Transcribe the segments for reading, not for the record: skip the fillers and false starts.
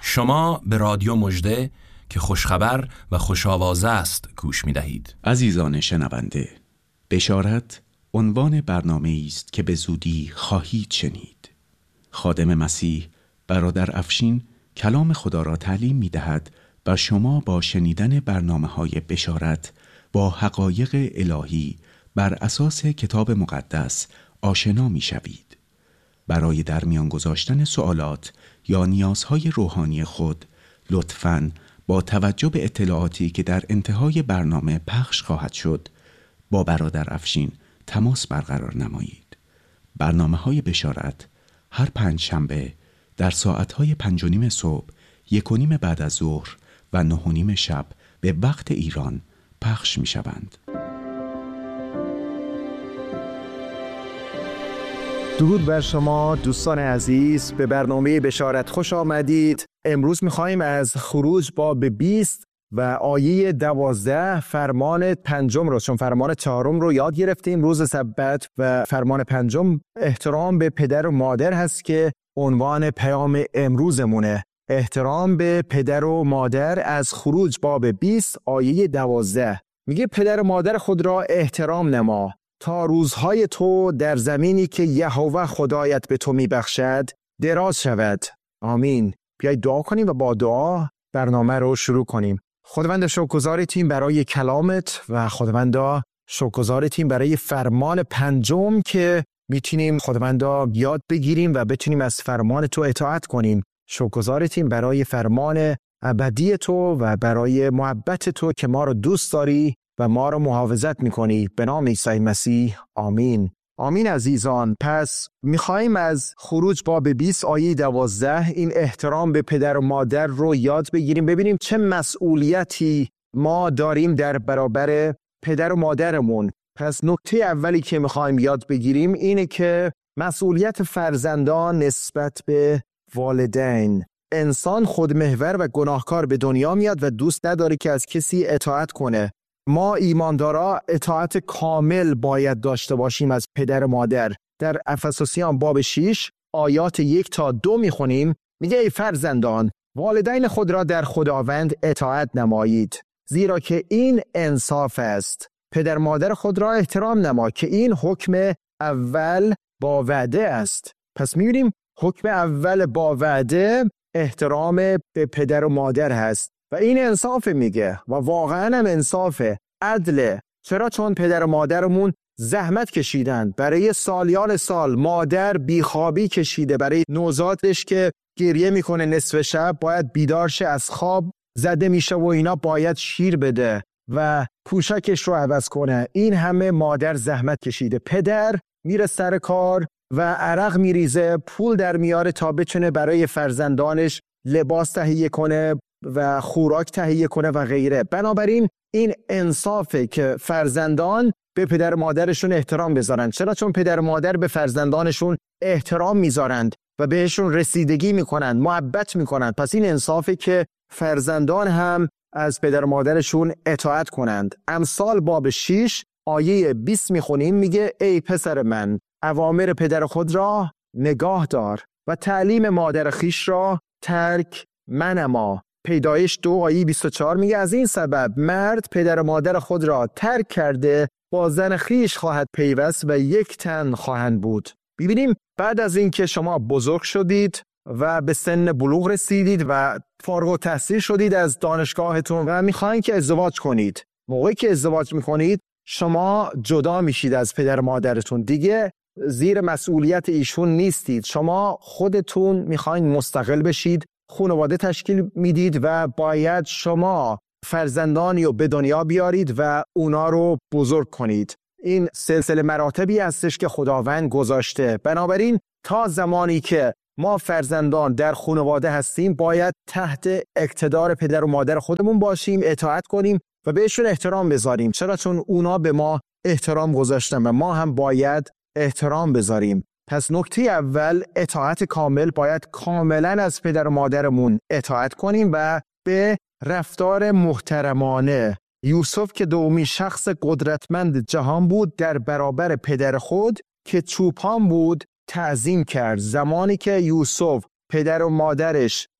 شما به رادیو مژده که خوشخبر و خوش‌آوازه است گوش می‌دهید. عزیزان شنونده، بشارت عنوان برنامه است که به زودی خواهید شنید. خادم مسیح برادر افشین کلام خدا را تعلیم می‌دهد و شما با شنیدن برنامه‌های بشارت با حقایق الهی بر اساس کتاب مقدس آشنا می‌شوید. برای در میان گذاشتن سوالات یا نیازهای روحانی خود لطفاً با توجه به اطلاعاتی که در انتهای برنامه پخش خواهد شد با برادر افشین تماس برقرار نمایید. برنامه‌های بشارت هر پنجشنبه در ساعت‌های 5:30 صبح، 1:30 بعد از ظهر و 9:30 شب به وقت ایران پخش می‌شوند. درود بر شما دوستان عزیز، به برنامه بشارت خوش آمدید. امروز می‌خوایم از خروج باب 20 و آیه 12 فرمان 5 رو، چون فرمان 4 رو یاد گرفتیم روز سبت و فرمان 5 احترام به پدر و مادر هست که عنوان پیام امروزمونه. احترام به پدر و مادر از خروج باب 20 آیه 12 میگه پدر و مادر خود را احترام نما تا روزهای تو در زمینی که یهوه خدایت به تو میبخشد دراز شود. آمین. بیایید دعا کنیم و با دعا برنامه رو شروع کنیم. خداوند شکرگزاریم برای کلامت و خداوند شکرگزاریم برای فرمان 5 که میتونیم خداوند یاد بگیریم و بتونیم از فرمان تو اطاعت کنیم. شکرگزاریم برای فرمان ابدی تو و برای محبت تو که ما رو دوست داری و ما رو محافظت میکنی. به نام عیسی مسیح. آمین. آمین عزیزان. پس میخواییم از خروج باب 20 آیه 12 این احترام به پدر و مادر رو یاد بگیریم، ببینیم چه مسئولیتی ما داریم در برابر پدر و مادرمون. پس نکته اولی که میخواییم یاد بگیریم اینه که مسئولیت فرزندان نسبت به والدین. انسان خودمحور و گناهکار به دنیا میاد و دوست نداره که از کسی اطاعت کنه. ما ایماندارا اطاعت کامل باید داشته باشیم از پدر و مادر. در افسوسیان باب 6 آیات 1 تا 2 میخونیم، میگه ای فرزندان والدین خود را در خداوند اطاعت نمایید، زیرا که این انصاف است. پدر مادر خود را احترام نما که این حکم اول با وعده است. پس میبینیم حکم اول با وعده احترام به پدر و مادر هست و این انصاف میگه و واقعا هم انصافه، عدله. چرا؟ چون پدر و مادرمون زحمت کشیدن برای سالیان سال. مادر بیخوابی کشیده برای نوزادش که گریه میکنه نصف شب، باید بیدار شه، از خواب زده میشه و اینا باید شیر بده و پوشکش رو عوض کنه. این همه مادر زحمت کشیده. پدر میره سر کار و عرق میریزه، پول در میاره تا بتونه برای فرزندانش لباس تهیه کنه و خوراک تهیه کنه و غیره. بنابراین این انصافه که فرزندان به پدر مادرشون احترام بذارن. چرا؟ چون پدر مادر به فرزندانشون احترام میذارند و بهشون رسیدگی میکنن، محبت میکنن. پس این انصافه که فرزندان هم از پدر مادرشون اطاعت کنند. امثال باب 6 آیه 20 میخونیم، میگه ای پسر من اوامر پدر خود را نگاه دار و تعلیم مادر خیش را ترک منما. پیدایش 2 آیه 24 میگه از این سبب مرد پدر و مادر خود را ترک کرده با زن خیش خواهد پیوست و یک تن خواهند بود. ببینیم بعد از این که شما بزرگ شدید و به سن بلوغ رسیدید و فارغ التحصیل شدید از دانشگاهتون و میخواین که ازدواج کنید، موقعی که ازدواج میکنید شما جدا میشید از پدر مادرتون، دیگه زیر مسئولیت ایشون نیستید. شما خودتون میخواین مستقل بشید، خانواده تشکیل میدید و باید شما فرزندانی رو به دنیا بیارید و اونا رو بزرگ کنید. این سلسله مراتبی هستش که خداوند گذاشته. بنابراین تا زمانی که ما فرزندان در خانواده هستیم باید تحت اقتدار پدر و مادر خودمون باشیم، اطاعت کنیم و بهشون احترام بذاریم. چرا؟ چون اونا به ما احترام گذاشتن و ما هم باید احترام بذاریم. پس نکته اول اطاعت کامل، باید کاملا از پدر و مادرمون اطاعت کنیم و به رفتار محترمانه. یوسف که دومین شخص قدرتمند جهان بود در برابر پدر خود که چوپان بود تعظیم کرد. زمانی که یوسف پدر و مادرش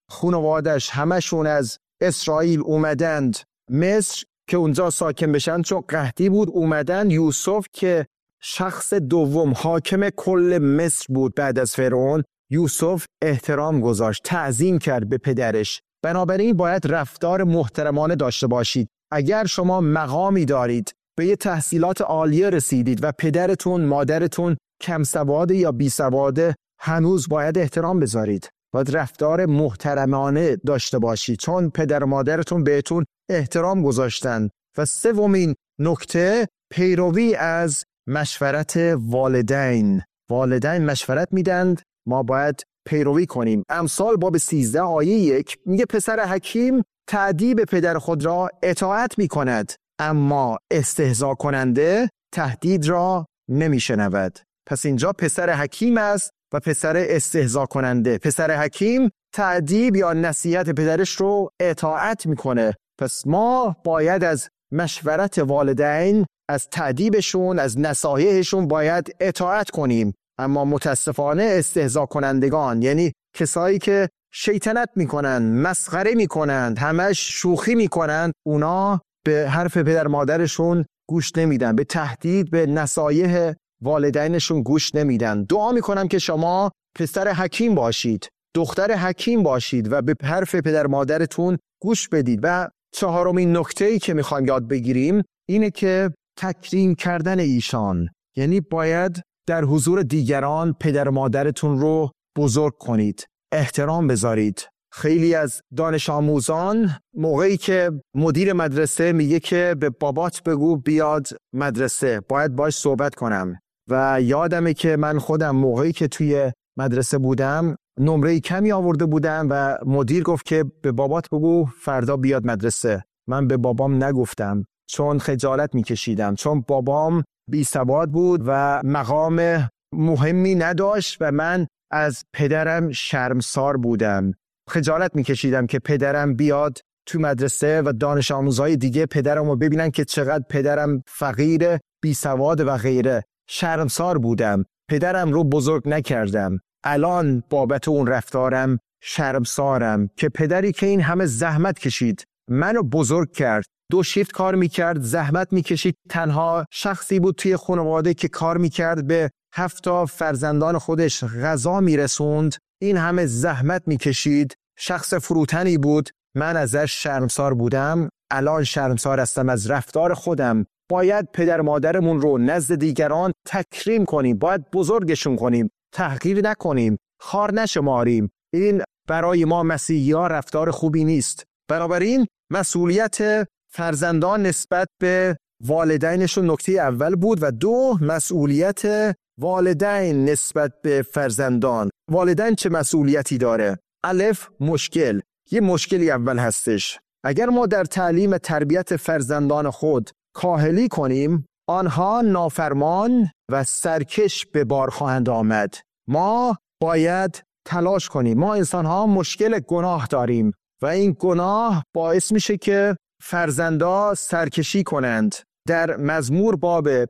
خانوادش همشون از اسرائیل اومدند مصر که اونجا ساکن بشن، چون قحطی بود اومدن. یوسف که شخص دوم حاکم کل مصر بود بعد از فرعون، یوسف احترام گذاشت، تعظیم کرد به پدرش. بنابراین باید رفتار محترمانه داشته باشید. اگر شما مقامی دارید، به یه تحصیلات عالیه رسیدید و پدرتون، مادرتون کم سواده یا بی سواده، هنوز باید احترام بذارید. باید رفتار محترمانه داشته باشید، چون پدر و مادرتون بهتون احترام گذاشتن. و سومین نکته، پیروی از مشورت والدین. والدین مشورت میدند، ما باید پیروی کنیم. امثال باب 13 آیه 1 میگه پسر حکیم تأدیب پدر خود را اطاعت میکند، اما استهزا کننده تهدید را نمیشنود. پس اینجا پسر حکیم است و پسر استهزا کننده. پسر حکیم تأدیب یا نصیحت پدرش رو اطاعت میکنه. پس ما باید از مشورت والدین، از تأدیبشون، از نصایحشون باید اطاعت کنیم. اما متاسفانه استهزا کنندگان، یعنی کسایی که شیطنت میکنن، مسخره میکنن، همش شوخی میکنن، اونا به حرف پدر مادرشون گوش نمیدن، به تهدید، به نصایح والدینشون گوش نمیدن. دعا میکنم که شما پسر حکیم باشید، دختر حکیم باشید و به حرف پدر مادرتون گوش بدید. و چهارمین نکته‌ای که میخوایم یاد بگیریم اینه که تکریم کردن ایشان، یعنی باید در حضور دیگران پدر مادرتون رو بزرگ کنید، احترام بذارید. خیلی از دانش آموزان موقعی که مدیر مدرسه میگه که به بابات بگو بیاد مدرسه، باید باش صحبت کنم. و یادمه که من خودم موقعی که توی مدرسه بودم نمره کمی آورده بودم و مدیر گفت که به بابات بگو فردا بیاد مدرسه. من به بابام نگفتم چون خجالت میکشیدم، چون بابام بی سواد بود و مقام مهمی نداشت و من از پدرم شرمسار بودم. خجالت میکشیدم که پدرم بیاد تو مدرسه و دانش آموزهای دیگه پدرم رو ببینن که چقدر پدرم فقیر، بی سواد و غیره. شرمسار بودم، پدرم رو بزرگ نکردم. الان بابت اون رفتارم شرمسارم که پدری که این همه زحمت کشید، منو بزرگ کرد، 2 شیفت کار میکرد، زحمت میکشید، تنها شخصی بود توی خانواده که کار میکرد، به 7 فرزندان خودش غذا میرسوند، این همه زحمت میکشید، شخص فروتنی بود. من ازش شرمسار بودم، الان شرمسار هستم از رفتار خودم. باید پدر مادرمون رو نزد دیگران تکریم کنیم، باید بزرگشون کنیم، تحقیر نکنیم، خوار نشماریم. این برای ما مسیحی‌ها رفتار خوبی نیست. بنابراین مسئولیت فرزندان نسبت به والدینشون نکته اول بود. و 2، مسئولیت والدین نسبت به فرزندان. والدین چه مسئولیتی داره؟ الف، مشکل. یه مشکلی اول هستش. اگر ما در تعلیم تربیت فرزندان خود کاهلی کنیم، آنها نافرمان و سرکش به بار خواهند آمد. ما باید تلاش کنیم. ما انسان‌ها مشکل گناه داریم و این گناه باعث میشه که فرزندا سرکشی کنند. در مزمور باب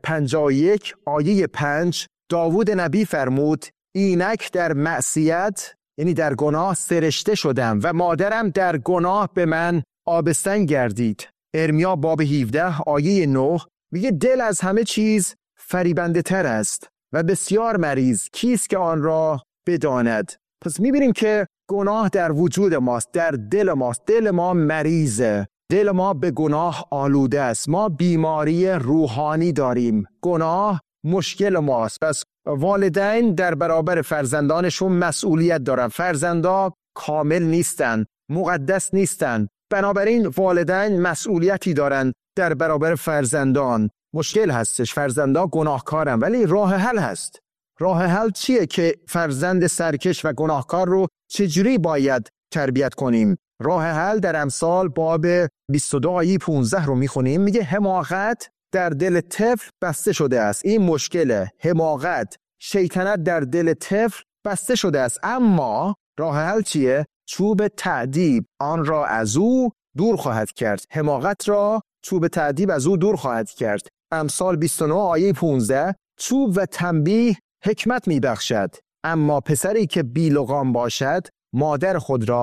51 آیه 5 داوود نبی فرمود اینک در معصیت، یعنی در گناه سرشته شدم و مادرم در گناه به من آبستن گردید. ارمیا باب 17 آیه 9 میگه دل از همه چیز فریبنده تر است و بسیار مریض، کیست که آن را بداند. پس میبینیم که گناه در وجود ماست، در دل ماست. دل ما مریضه، دل ما به گناه آلوده است. ما بیماری روحانی داریم، گناه مشکل ماست. پس والدین در برابر فرزندانشون مسئولیت دارن. فرزندا کامل نیستن، مقدس نیستن، بنابراین والدین مسئولیتی دارن در برابر فرزندان. مشکل هستش، فرزندا گناهکارن، ولی راه حل هست. راه حل چیه که فرزند سرکش و گناهکار رو چجوری باید تربیت کنیم؟ راه حل در امثال باب 22 آیه 15 رو میخونیم، میگه حماقت در دل طفل بسته شده است. این مشکله، حماقت، شیطنت در دل طفل بسته شده است. اما راه حل چیه؟ چوب تأدیب آن را از او دور خواهد کرد. حماقت را چوب تأدیب از او دور خواهد کرد. امثال 29 آیه 15 چوب و تنبیه حکمت میبخشد، اما پسری که بی‌لغام باشد مادر خود را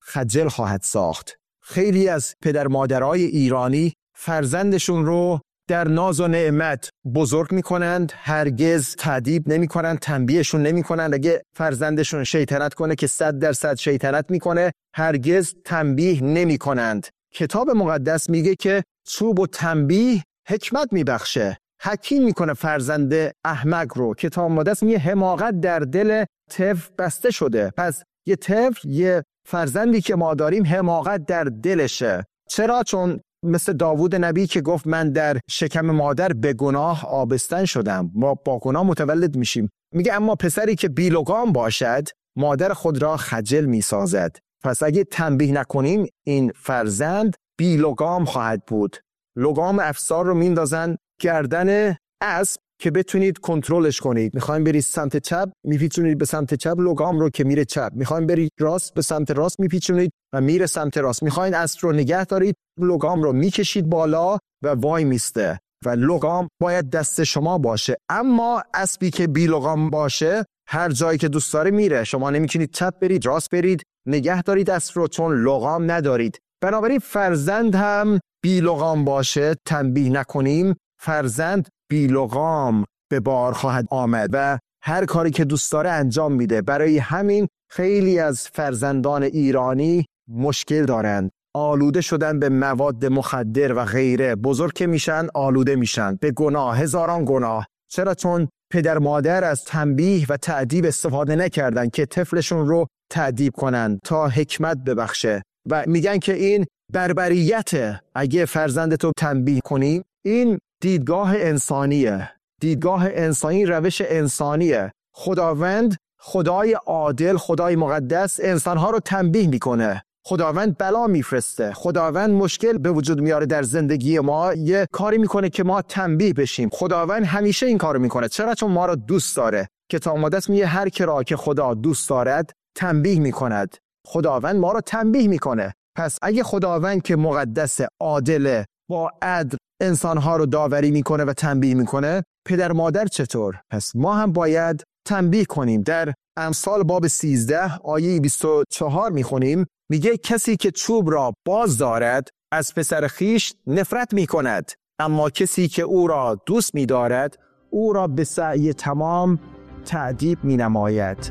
خجل خواهد ساخت. خیلی از پدر مادرای ایرانی فرزندشون رو در ناز و نعمت بزرگ میکنند، هرگز تأدیب نمیکنند، تنبیهشون نمیکنند. اگه فرزندشون شیطنت کنه که 100% شیطنت میکنه، هرگز تنبیه نمیکنند. کتاب مقدس میگه که چوب و تنبیه حکمت میبخشه، حکیم میکنه فرزند احمق رو. کتاب مقدس میگه حماقت در دل طفل بسته شده. پس یه طفل، یه فرزندی که ما داریم، حماقت در دلشه. چرا؟ چون مثل داوود نبی که گفت من در شکم مادر به گناه آبستن شدم، ما با گناه متولد میشیم. میگه اما پسری که بی‌لگام باشد مادر خود را خجل میسازد. پس اگه تنبیه نکنیم این فرزند بی‌لگام خواهد بود. لگام افسار رو میندازن گردن اسب که بتونید کنترلش کنید. میخوایم برید سمت چپ، میپیچونید به سمت چپ لگام رو که میره چپ. میخوایم برید راست، به سمت راست میپیچونید و میره سمت راست. میخواین اسب رو نگه دارید، لگام رو میکشید بالا و وای میسته و لگام باید دست شما باشه. اما اسبی که بی لگام باشه هر جایی که دوست داره میره. شما نمیتونید چپ برید، راست برید، نگه دارید اسب رو، چون لگام ندارید. بنابراین فرزند هم بی لگام باشه، تنبیه نکنیم، فرزند بی لگام به بار خواهد آمد و هر کاری که دوست داره انجام میده. برای همین خیلی از فرزندان ایرانی مشکل دارند. آلوده شدن به مواد مخدر و غیره. بزرگ که میشن آلوده میشن به گناه، هزاران گناه. چرا؟ چون پدر مادر از تنبیه و تأدیب استفاده نکردن که طفلشون رو تأدیب کنن تا حکمت ببخشه. و میگن که این بربریته. اگه فرزندتو تنبیه کنی، این دیدگاه انسانیه. دیدگاه انسانی، روش انسانیه. خداوند، خدای عادل، خدای مقدس انسانها رو تنبیه میکنه. خداوند بلا میفرسته. خداوند مشکل به وجود میاره در زندگی ما، یه کاری میکنه که ما تنبیه بشیم. خداوند همیشه این کارو میکنه. چرا؟ چون ما رو دوست داره. کتاب مقدس میگه هر کی را که خدا دوست دارد تنبیه میکند. خداوند ما رو تنبیه میکنه. پس اگه خداوند که مقدس، عادل، با عدل انسانها رو داوری میکنه و تنبیه میکنه، پدر مادر چطور؟ پس ما هم باید تنبیه کنیم. در امثال باب 13 آیه 24 میخونیم، میگه کسی که چوب را باز دارد از پسر خیش نفرت میکند، اما کسی که او را دوست میدارد او را به سعی تمام تأدیب مینماید.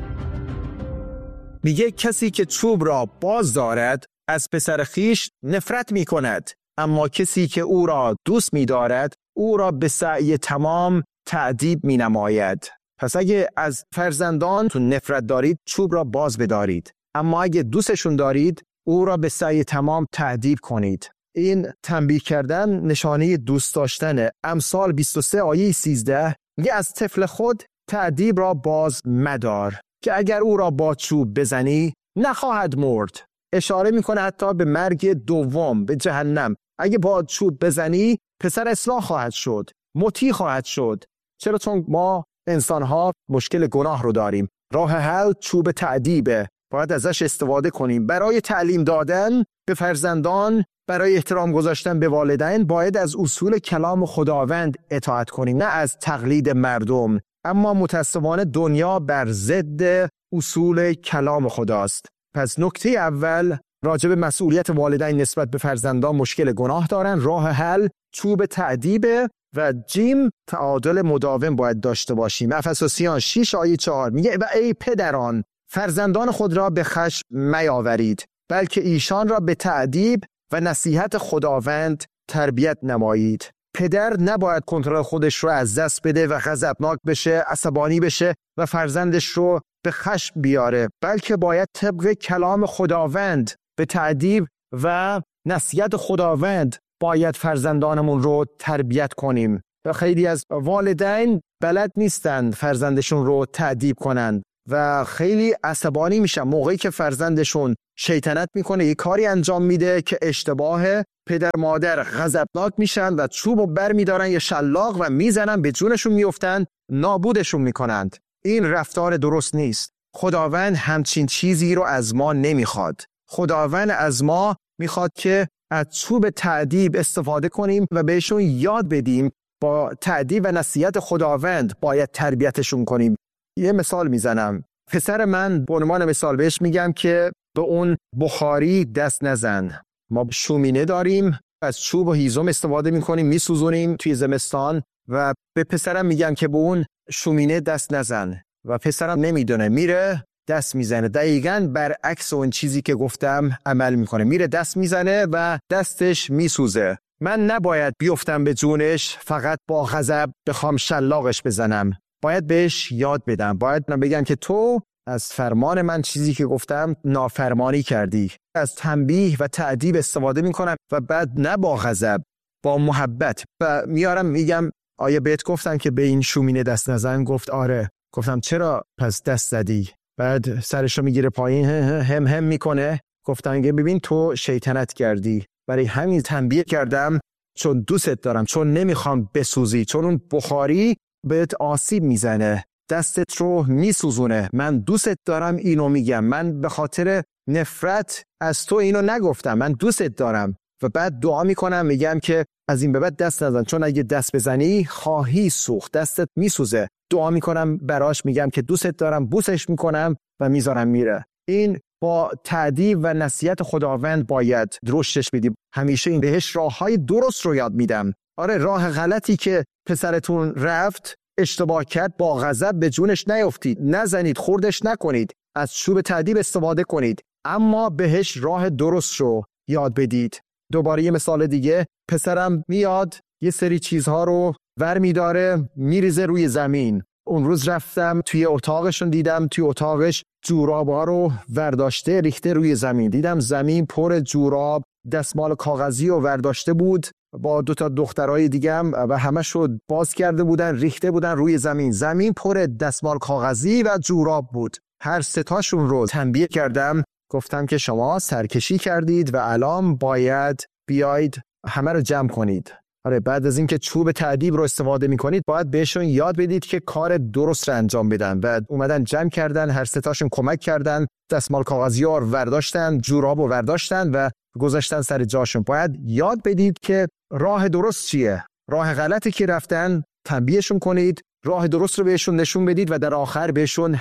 میگه کسی که چوب را باز دارد از پسر خیش نفرت میکند، اما کسی که او را دوست می‌دارد او را به سعی تمام تأدیب می‌نماید. پس اگه از فرزندانتون نفرت دارید، چوب را باز بدارید. اما اگه دوستشون دارید، او را به سعی تمام تأدیب کنید. این تنبیه کردن نشانه دوست داشتنه. امثال 23 آیه 13 میگه از طفل خود تأدیب را باز مدار، که اگر او را با چوب بزنی نخواهد مرد. اشاره میکنه حتی به مرگ دوم، به جهنم. اگه با چوب بزنی پسر اصلاح خواهد شد، مطیع خواهد شد. چرا؟ چون ما انسانها مشکل گناه رو داریم. راه حل چوب تأدیبه، باید ازش استفاده کنیم. برای تعلیم دادن به فرزندان، برای احترام گذاشتن به والدین، باید از اصول کلام خداوند اطاعت کنیم، نه از تقلید مردم. اما متاسفانه دنیا بر ضد اصول کلام خداست. پس نکته اول راجع به مسئولیت والدین نسبت به فرزندان، مشکل گناه دارن. راه حل چوب تأدیبه و جیم تعادل مداوم باید داشته باشیم. افسوسیان 6 آیه 4 میگه و ای پدران فرزندان خود را به خشم میاورید، بلکه ایشان را به تأدیب و نصیحت خداوند تربیت نمایید. پدر نباید کنترل خودش رو از دست بده و غضبناک بشه، عصبانی بشه و فرزندش رو به خشم بیاره، بلکه باید طبق کلام خداوند به تأدیب و نصیحت خداوند باید فرزندانمون رو تربیت کنیم. و خیلی از والدین بلد نیستن فرزندشون رو تأدیب کنن و خیلی عصبانی میشن موقعی که فرزندشون شیطنت میکنه، یک کاری انجام میده که اشتباه. پدر مادر غضبناک میشن و چوبو بر میدارن یه شلاق و میزنن، به جونشون میافتن، نابودشون میکنند. این رفتار درست نیست. خداوند همچین چیزی رو از ما نمیخواد. خداوند از ما میخواد که از چوب تأدیب استفاده کنیم و بهشون یاد بدیم با تأدیب و نصیحت خداوند باید تربیتشون کنیم. یه مثال میزنم. پسر من به عنوان مثال بهش میگم که به اون بخاری دست نزن. ما شومینه داریم، از چوب و هیزم استفاده میکنیم، میسوزونیم توی زمستان و به پسرم میگم که به اون شومینه دست نزن و پسرم نمیدونه، میره دست میزنه. دقیقاً برعکس اون چیزی که گفتم عمل میکنه، میره دست میزنه و دستش میسوزه. من نباید بیفتم به جونش فقط با غضب بخوام شلاقش بزنم. باید بهش یاد بدم، باید بگم که تو از فرمان من چیزی که گفتم نافرمانی کردی. از تنبیه و تأدیب استفاده میکنم و بعد نه با غضب، با محبت. و میارم میگم آیا بهت گفتم که به این شومینه دست نزن؟ گفت آره. گفتم چرا پس دست زدی؟ بعد سرشو میگیره پایین، هم میکنه. گفتم که ببین تو شیطنت کردی، برای همین تنبیه کردم، چون دوستت دارم، چون نمیخوام بسوزی، چون اون بخاری بهت آسیب میزنه، دستت رو میسوزونه. من دوستت دارم، اینو میگم. من به خاطر نفرت از تو اینو نگفتم، من دوستت دارم. و بعد دعا میکنم، میگم که از این به بعد دست نزن، چون اگه دست بزنی خواهی سوخت، دستت میسوزه. دعا میکنم براش، میگم که دوستت دارم، بوسش میکنم و میذارم میره. این با تأدیب و نصیحت خداوند باید رشدش بدیم. همیشه این بهش راههای درست رو یاد میدم. آره، راه غلطی که پسرتون رفت، اشتباه کرد، با غضب به جونش نیفتید، نزنید، خردش نکنید، از چوب تأدیب استفاده کنید، اما بهش راه درست رو یاد بدید. دوباره یه مثال دیگه، پسرم میاد یه سری چیزها رو ور میداره میریزه روی زمین. اون روز رفتم توی اتاقشون، دیدم توی اتاقش جورابا رو ورداشته ریخته روی زمین. دیدم زمین پر جوراب، دستمال کاغذی رو ورداشته بود با 2 تا دخترای دیگم و همشو باز کرده بودن، ریخته بودن روی زمین. زمین پر دستمال کاغذی و جوراب بود. هر 3 تاشون رو تنبیه کردم، گفتم که شما سرکشی کردید و الان باید بیاید همه رو جمع کنید. آره، بعد از اینکه چوب تأدیب رو استفاده می‌کنید، باید بهشون یاد بدید که کار درست رو انجام بدن. بعد اومدن جمع کردن، هر 3 تاشون کمک کردن، دستمال کاغذی‌ها رو ورداشتن، جوراب رو ورداشتن و گذاشتن سر جاشون. باید یاد بدید که راه درست چیه. راه غلطی که رفتن تنبیهشون کنید، راه درست رو بهشون نشون بدید و در آخر بهشون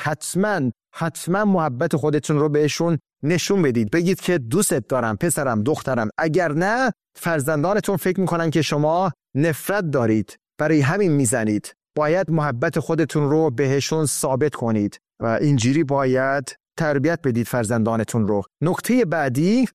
حتما محبت خودتون رو بهشون نشون بدید. بگید که دوستت دارم پسرم، دخترم. اگر نه، فرزندانتون فکر میکنن که شما نفرت دارید، برای همین میزنید. باید محبت خودتون رو بهشون ثابت کنید و اینجوری باید تربیت بدید فرزندانتون رو. نکته بعدی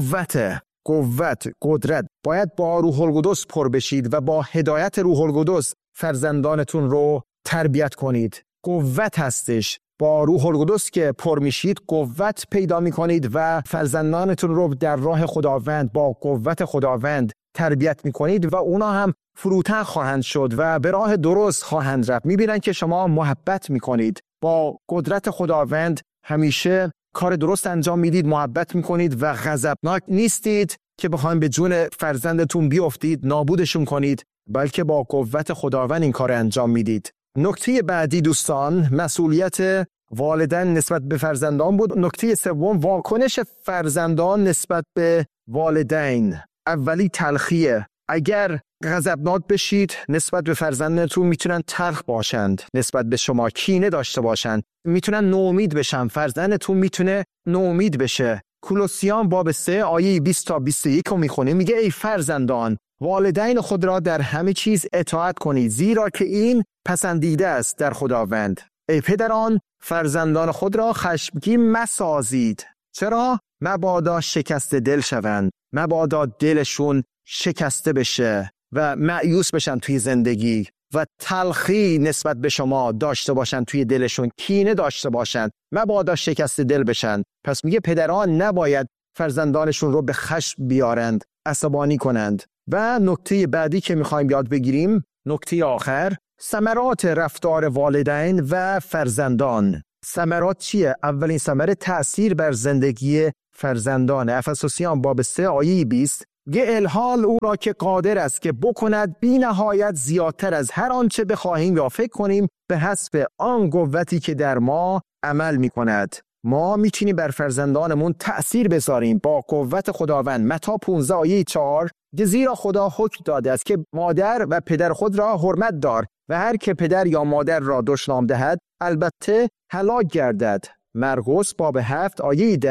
قدرت. باید با روح القدس پر بشید و با هدایت روح القدس فرزندانتون رو تربیت کنید. قوت هستش. با روح القدس که پر میشید قوت پیدا میکنید و فرزندانتون رو در راه خداوند با قوت خداوند تربیت میکنید و اونا هم فروتن خواهند شد و به راه درست خواهند رفت. میبینن که شما محبت میکنید، با قدرت خداوند همیشه کار درست انجام میدید، محبت میکنید و غضبناک نیستید که بخواید به جون فرزندتون بیافتید، نابودشون کنید، بلکه با قوت خداوند این کار انجام میدید. نکته بعدی دوستان، مسئولیت والدین نسبت به فرزندان بود. نکته سوم، واکنش فرزندان نسبت به والدین. اولی تلخیه. اگر غضبناک بشید نسبت به فرزندتون، میتونن تلخ باشند، نسبت به شما کینه داشته باشند، میتونن ناامید بشن. فرزندتون میتونه ناامید بشه. کولوسیان باب 3 آیه 20 تا 21 رو میخونه، میگه ای فرزندان، والدین خود را در همه چیز اطاعت کنید، زیرا که این پسندیده است در خداوند. ای پدران، فرزندان خود را خشمگین مسازید. چرا؟ مبادا شکست دل شوند، مبادا دلشون شکسته بشه و مایوس بشن توی زندگی و تلخی نسبت به شما داشته باشن توی دلشون، کینه داشته باشن، مبادا شکست دل بشن. پس میگه پدران نباید فرزندانشون رو به خشم بیارند، عصبانی کنند. و نکته بعدی که میخوایم یاد بگیریم، نکته آخر، ثمرات رفتار والدین و فرزندان. ثمرات چیه؟ اولین ثمره تأثیر بر زندگی فرزندان. افسوسیان باب 3 آیه 20 میگه الحال او را که قادر است که بکند بی نهایت زیادتر از هر آنچه بخواهیم یا فکر کنیم به حسب آن قوتی که در ما عمل میکند. ما میتونیم بر فرزندانمون تأثیر بذاریم با قوت خداوند. متی 15 آیه 4 زیرا خدا حکم داده است که مادر و پدر خود را حرمت دار و هر که پدر یا مادر را دشنام دهد البته هلاک گردد. مرقس باب 7 آیه 10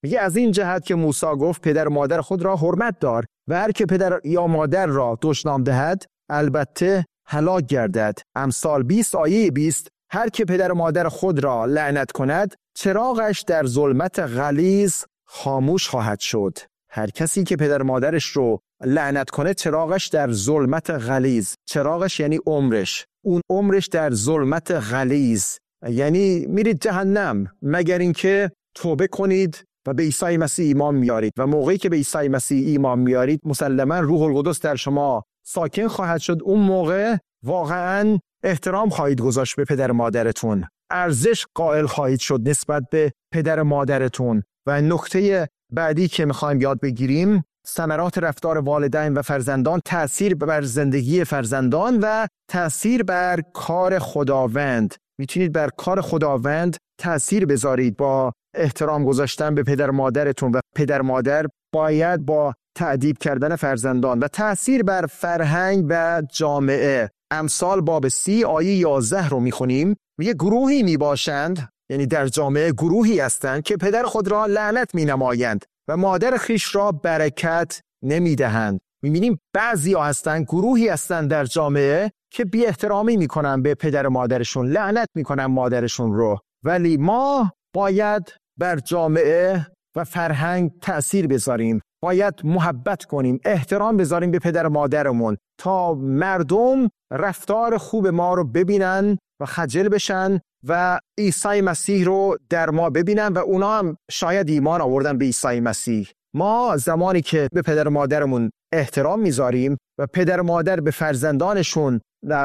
میگه از این جهت که موسی گفت پدر و مادر خود را حرمت دار و هر که پدر یا مادر را دشنام دهد البته هلاک گردد. امثال 20 آیه 20 هر که پدر و مادر خود را لعنت کند چراغش در ظلمت غلیظ خاموش خواهد شد. هر کسی که پدر و مادرش رو لعنت کنه چراغش در ظلمت غلیظ، چراغش یعنی عمرش، اون عمرش در ظلمت غلیظ یعنی میرید جهنم، مگر اینکه توبه کنید و به عیسی مسیح ایمان میارید و موقعی که به عیسی مسیح ایمان میارید مسلما روح القدس در شما ساکن خواهد شد. اون موقع واقعا احترام خواهید گذاشت به پدر مادرتون، ارزش قائل خواهید شد نسبت به پدر مادرتون. و نکته بعدی که میخوایم یاد بگیریم ثمرات رفتار والدین و فرزندان، تأثیر بر زندگی فرزندان و تأثیر بر کار خداوند. میتونید بر کار خداوند تأثیر بذارید با احترام گذاشتن به پدر مادرتون و پدر مادر باید با تأدیب کردن فرزندان و تأثیر بر فرهنگ و جامعه. امثال باب 30 آیه 11 رو میخونیم، میگه گروهی میباشند، یعنی در جامعه گروهی هستند که پدر خود را لعنت مینمایند و مادر خیش را برکت نمیدهند. میبینیم بعضی ها هستند، گروهی هستند در جامعه که بی احترامی میکنن به پدر مادرشون، لعنت میکنن مادرشون رو. ولی ما باید بر جامعه و فرهنگ تأثیر بذاریم، باید محبت کنیم، احترام بذاریم به پدر مادرمون تا مردم رفتار خوب ما رو ببینن و خجل بشن و عیسی مسیح رو در ما ببینن و اونا هم شاید ایمان آوردن به عیسی مسیح. ما زمانی که به پدر مادرمون احترام میذاریم و پدر مادر به فرزندانشون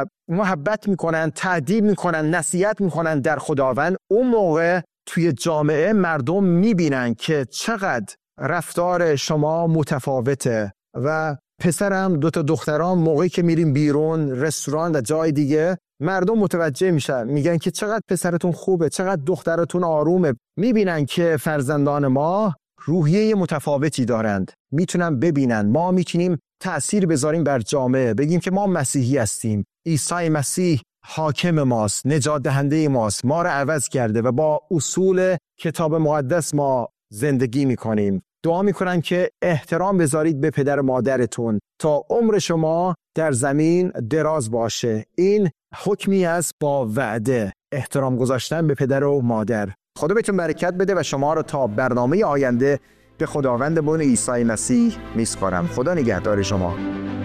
محبت میکنن، تأدیب میکنن، نصیحت میکنن در خداوند، اون موقع توی جامعه مردم میبینن که چقدر رفتار شما متفاوته. و پسرم 2 تا دخترام موقعی که میریم بیرون رستوران و جای دیگه مردم متوجه میشن، میگن که چقدر پسرتون خوبه، چقدر دخترتون آرومه. میبینن که فرزندان ما روحیه متفاوتی دارند، میتونن ببینن. ما میتونیم تأثیر بذاریم بر جامعه، بگیم که ما مسیحی هستیم، عیسی مسیح حاکم ماست، نجات دهنده ماست، ما رو عوض کرده و با اصول کتاب مقدس ما زندگی میکنیم. دعا میکنم که احترام بذارید به پدر مادرتون تا عمر شما در زمین دراز باشه. این حکمی است با وعده، احترام گذاشتن به پدر و مادر. خدا بهتون برکت بده و شما رو تا برنامه آینده به خداوندمون عیسی مسیح میسپارم. خدا نگهدار شما.